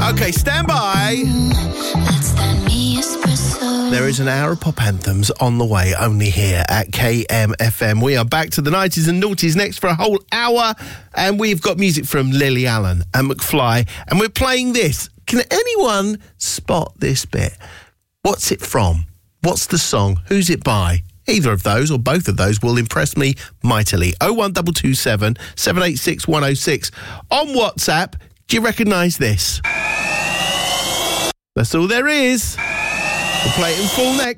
Okay, stand by. There is an hour of pop anthems on the way, only here at KMFM. We are back to the 90s and noughties next for a whole hour, and we've got music from Lily Allen and McFly, and we're playing this. Can anyone spot this bit? What's it from? What's the song? Who's it by? Either of those or both of those will impress me mightily. 01227 786 106. On WhatsApp, do you recognise this? That's all there is. We'll play it in full next.